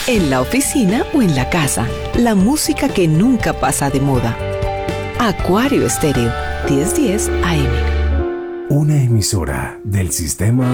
en la oficina o en la casa. La música que nunca pasa de moda. Acuario Estéreo, 1010 AM. Una emisora del Sistema